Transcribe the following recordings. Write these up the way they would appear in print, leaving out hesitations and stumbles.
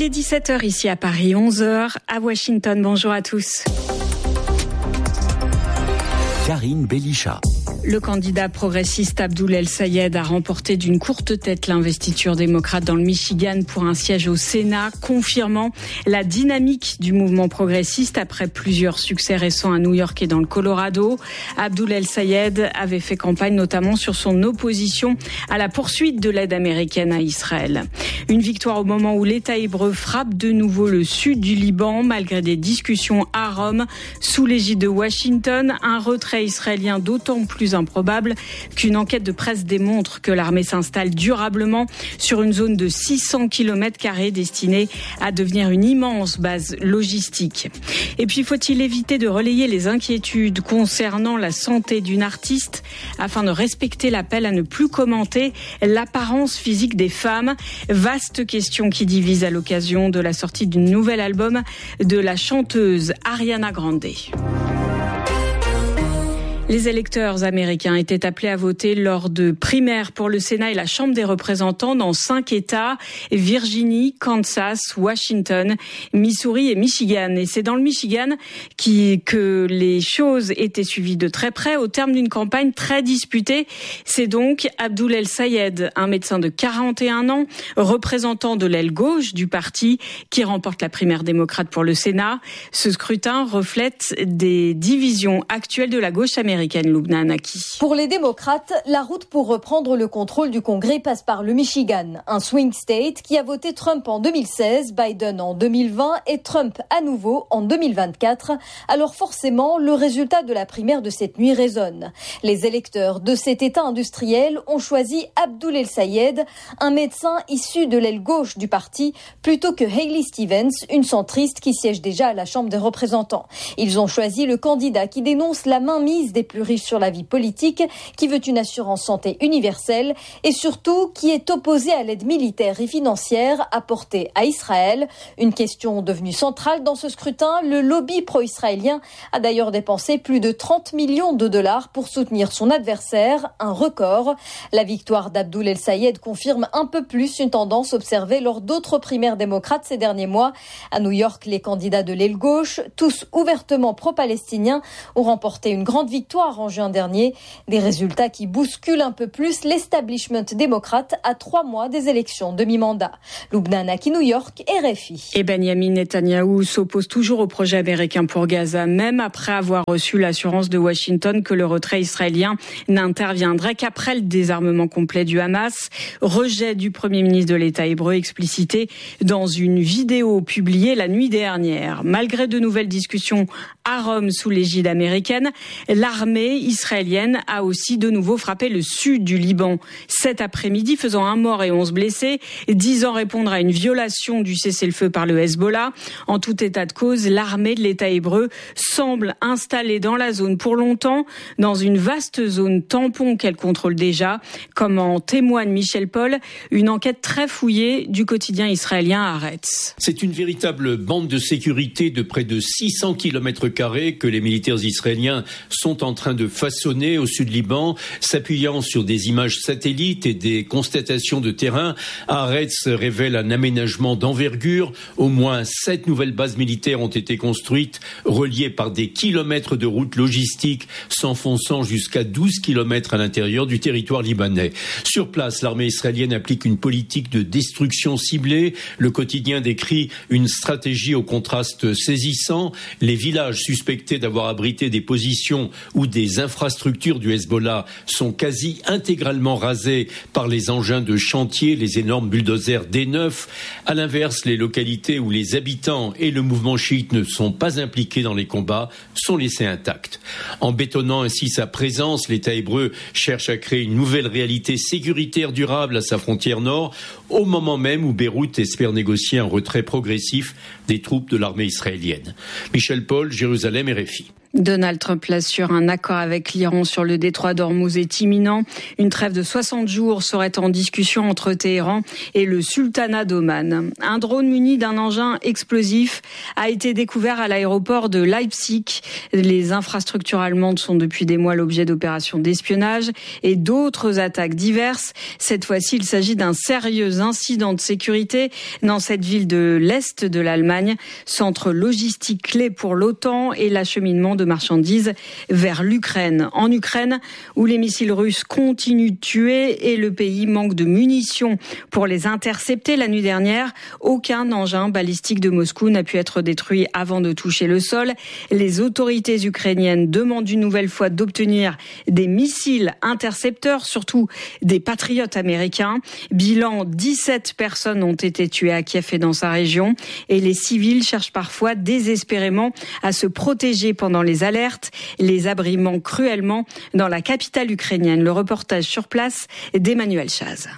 est 17h ici à Paris, 11h à Washington. Bonjour à tous. Karine Bélichat. Le candidat progressiste Abdoul El-Sayed a remporté d'une courte tête l'investiture démocrate dans le Michigan pour un siège au Sénat, confirmant la dynamique du mouvement progressiste après plusieurs succès récents à New York et dans le Colorado. Abdoul El-Sayed avait fait campagne notamment sur son opposition à la poursuite de l'aide américaine à Israël. Une victoire au moment où l'État hébreu frappe de nouveau le sud du Liban, malgré des discussions à Rome sous l'égide de Washington. Un retrait israélien d'autant plus improbable qu'une enquête de presse démontre que l'armée s'installe durablement sur une zone de 600 km² destinée à devenir une immense base logistique. Et puis, faut-il éviter de relayer les inquiétudes concernant la santé d'une artiste afin de respecter l'appel à ne plus commenter l'apparence physique des femmes? Vaste question qui divise à l'occasion de la sortie du nouvel album de la chanteuse Ariana Grande. Les électeurs américains étaient appelés à voter lors de primaires pour le Sénat et la Chambre des représentants dans 5 États, Virginie, Kansas, Washington, Missouri et Michigan. Et c'est dans le Michigan que les choses étaient suivies de très près au terme d'une campagne très disputée. C'est donc Abdoul El-Sayed, un médecin de 41 ans, représentant de l'aile gauche du parti, qui remporte la primaire démocrate pour le Sénat. Ce scrutin reflète des divisions actuelles de la gauche américaine. Lubna Anaki. Pour les démocrates, la route pour reprendre le contrôle du Congrès passe par le Michigan, un swing state qui a voté Trump en 2016, Biden en 2020 et Trump à nouveau en 2024. Alors forcément, le résultat de la primaire de cette nuit résonne. Les électeurs de cet État industriel ont choisi Abdoul El-Sayed, un médecin issu de l'aile gauche du parti, plutôt que Hailey Stevens, une centriste qui siège déjà à la Chambre des représentants. Ils ont choisi le candidat qui dénonce la mainmise des plus riches sur la vie politique, qui veut une assurance santé universelle et surtout qui est opposé à l'aide militaire et financière apportée à Israël. Une question devenue centrale dans ce scrutin. Le lobby pro-israélien a d'ailleurs dépensé plus de 30 millions de dollars pour soutenir son adversaire, un record. La victoire d'Abdoul El-Sayed confirme un peu plus une tendance observée lors d'autres primaires démocrates ces derniers mois. À New York, les candidats de l'aile gauche, tous ouvertement pro-palestiniens, ont remporté une grande victoire en juin dernier. Des résultats qui bousculent un peu plus l'establishment démocrate à 3 mois des élections de mi-mandat. Lubna Anaki, New York, RFI. Et Benyamin Netanyahou s'oppose toujours au projet américain pour Gaza, même après avoir reçu l'assurance de Washington que le retrait israélien n'interviendrait qu'après le désarmement complet du Hamas. Rejet du Premier ministre de l'État hébreu explicité dans une vidéo publiée la nuit dernière. Malgré de nouvelles discussions à Rome sous l'égide américaine, l'armée israélienne a aussi de nouveau frappé le sud du Liban cet après-midi, faisant 1 mort et 11 blessés, disant répondre à une violation du cessez-le-feu par le Hezbollah. En tout état de cause, l'armée de l'État hébreu semble installée dans la zone pour longtemps, dans une vaste zone tampon qu'elle contrôle déjà, comme en témoigne Michel Paul, une enquête très fouillée du quotidien israélien Haaretz. C'est une véritable bande de sécurité de près de 600 km² que les militaires israéliens sont en train de façonner au sud Liban, s'appuyant sur des images satellites et des constatations de terrain. Haaretz révèle un aménagement d'envergure. Au moins 7 nouvelles bases militaires ont été construites, reliées par des kilomètres de routes logistiques, s'enfonçant jusqu'à 12 kilomètres à l'intérieur du territoire libanais. Sur place, l'armée israélienne applique une politique de destruction ciblée. Le quotidien décrit une stratégie au contraste saisissant. Les villages suspectés d'avoir abrité des positions où des infrastructures du Hezbollah sont quasi intégralement rasées par les engins de chantier, les énormes bulldozers D9. À l'inverse, les localités où les habitants et le mouvement chiite ne sont pas impliqués dans les combats sont laissés intacts. En bétonnant ainsi sa présence, l'État hébreu cherche à créer une nouvelle réalité sécuritaire durable à sa frontière nord, au moment même où Beyrouth espère négocier un retrait progressif des troupes de l'armée israélienne. Michel Paul, Jérusalem, RFI. Donald Trump l'assure, un accord avec l'Iran sur le détroit d'Ormuz est imminent. Une trêve de 60 jours serait en discussion entre Téhéran et le sultanat d'Oman. Un drone muni d'un engin explosif a été découvert à l'aéroport de Leipzig. Les infrastructures allemandes sont depuis des mois l'objet d'opérations d'espionnage et d'autres attaques diverses. Cette fois-ci, il s'agit d'un sérieux incident de sécurité dans cette ville de l'Est de l'Allemagne, centre logistique clé pour l'OTAN et l'acheminement de marchandises vers l'Ukraine. En Ukraine, où les missiles russes continuent de tuer et le pays manque de munitions pour les intercepter. La nuit dernière, aucun engin balistique de Moscou n'a pu être détruit avant de toucher le sol. Les autorités ukrainiennes demandent une nouvelle fois d'obtenir des missiles intercepteurs, surtout des patriotes américains. Bilan, 17 personnes ont été tuées à Kiev et dans sa région. Et les civils cherchent parfois désespérément à se protéger pendant les alertes. Les abris manquent cruellement dans la capitale ukrainienne. Le reportage sur place d'Emmanuel Chaz.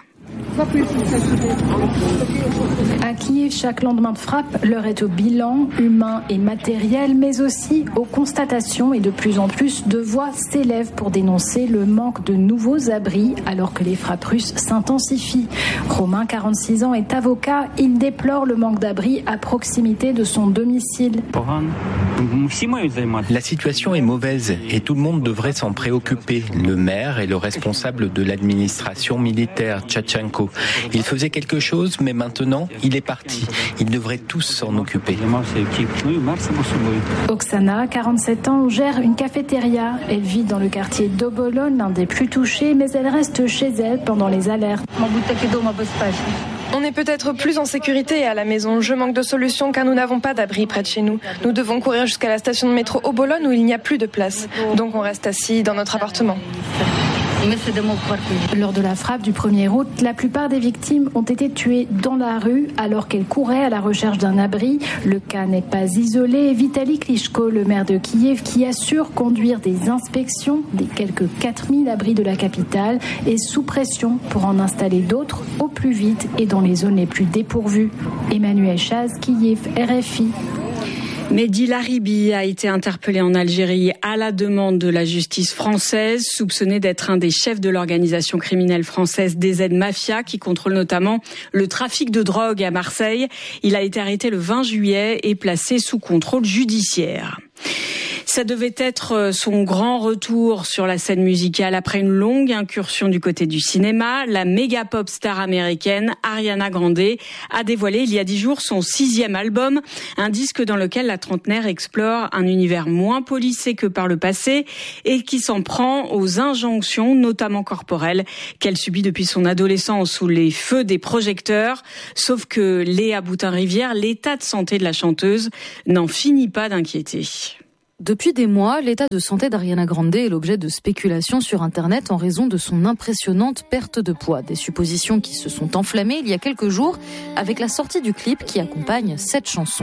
À Kiev, chaque lendemain de frappe, l'heure est au bilan humain et matériel, mais aussi aux constatations, et de plus en plus de voix s'élèvent pour dénoncer le manque de nouveaux abris alors que les frappes russes s'intensifient. Romain, 46 ans, est avocat. Il déplore le manque d'abris à proximité de son domicile. La situation est mauvaise et tout le monde devrait s'en préoccuper. Le maire et le responsable de l'administration militaire, Tchatchenko. Il faisait quelque chose, mais maintenant, il est parti. Ils devraient tous s'en occuper. Oksana, 47 ans, gère une cafétéria. Elle vit dans le quartier d'Obolon, l'un des plus touchés, mais elle reste chez elle pendant les alertes. On est peut-être plus en sécurité à la maison. Je manque de solutions car nous n'avons pas d'abri près de chez nous. Nous devons courir jusqu'à la station de métro Obolon où il n'y a plus de place. Donc on reste assis dans notre appartement. Lors de la frappe du 1er août, la plupart des victimes ont été tuées dans la rue alors qu'elles couraient à la recherche d'un abri. Le cas n'est pas isolé. Vitali Klitschko, le maire de Kiev, qui assure conduire des inspections des quelques 4000 abris de la capitale, est sous pression pour en installer d'autres au plus vite et dans les zones les plus dépourvues. Emmanuel Chaz, Kiev, RFI. Mehdi Laribi a été interpellé en Algérie à la demande de la justice française, soupçonné d'être un des chefs de l'organisation criminelle française DZ Mafia, qui contrôle notamment le trafic de drogue à Marseille. Il a été arrêté le 20 juillet et placé sous contrôle judiciaire. Ça devait être son grand retour sur la scène musicale après une longue incursion du côté du cinéma. La méga pop star américaine Ariana Grande a dévoilé il y a 10 jours son 6e album, un disque dans lequel la trentenaire explore un univers moins policé que par le passé et qui s'en prend aux injonctions, notamment corporelles, qu'elle subit depuis son adolescence sous les feux des projecteurs. Sauf que Léa Boutin-Rivière, l'état de santé de la chanteuse n'en finit pas d'inquiéter. Depuis des mois, l'état de santé d'Ariana Grande est l'objet de spéculations sur Internet en raison de son impressionnante perte de poids. Des suppositions qui se sont enflammées il y a quelques jours avec la sortie du clip qui accompagne cette chanson.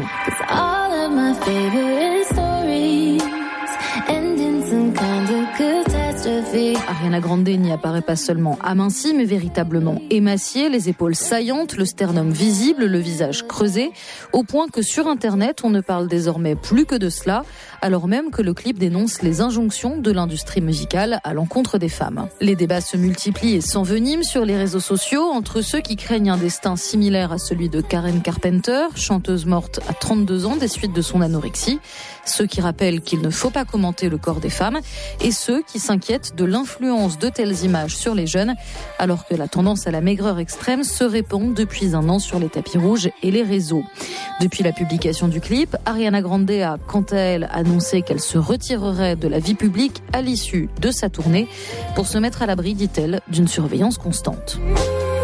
Ariana Grande n'y apparaît pas seulement amincie, mais véritablement émaciée, les épaules saillantes, le sternum visible, le visage creusé, au point que sur Internet, on ne parle désormais plus que de cela, alors même que le clip dénonce les injonctions de l'industrie musicale à l'encontre des femmes. Les débats se multiplient et s'enveniment sur les réseaux sociaux entre ceux qui craignent un destin similaire à celui de Karen Carpenter, chanteuse morte à 32 ans des suites de son anorexie, ceux qui rappellent qu'il ne faut pas commenter le corps des femmes et ceux qui s'inquiètent de l'influence de telles images sur les jeunes, alors que la tendance à la maigreur extrême se répand depuis un an sur les tapis rouges et les réseaux. Depuis la publication du clip, Ariana Grande a, quant à elle, annoncé qu'elle se retirerait de la vie publique à l'issue de sa tournée pour se mettre à l'abri, dit-elle, d'une surveillance constante.